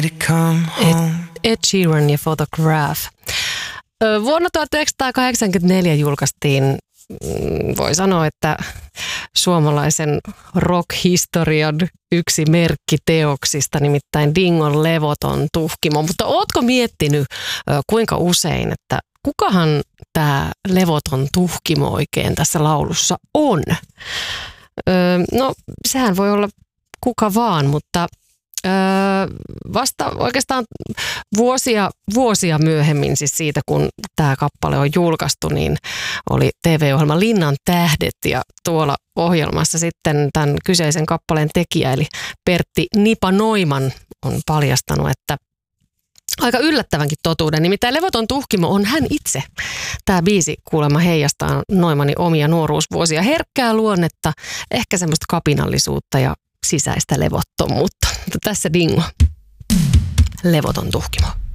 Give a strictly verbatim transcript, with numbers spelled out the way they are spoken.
Ed, Ed Sheeran ja Photograph. Vuonna tuhatyhdeksänsataakahdeksankymmentäneljä julkaistiin, voi sanoa, että suomalaisen rock-historian yksi merkkiteoksista, nimittäin Dingon levoton tuhkimo. Mutta ootko miettinyt kuinka usein, että kukahan tämä levoton tuhkimo oikein tässä laulussa on? No, sehän voi olla kuka vaan, mutta vasta oikeastaan vuosia, vuosia myöhemmin, siis siitä kun tämä kappale on julkaistu, niin oli T V-ohjelma Linnan tähdet ja tuolla ohjelmassa sitten tämän kyseisen kappaleen tekijä eli Pertti Nipa Noiman on paljastanut, että aika yllättävänkin totuuden. Nimittäin levoton tuhkimo on hän itse. Tämä biisi kuulemma heijastaa Noimanin omia nuoruusvuosia, herkkää luonnetta, ehkä semmoista kapinallisuutta ja sisäistä levottomuutta. Mutta tässä Dingo. Levoton tuhkimo.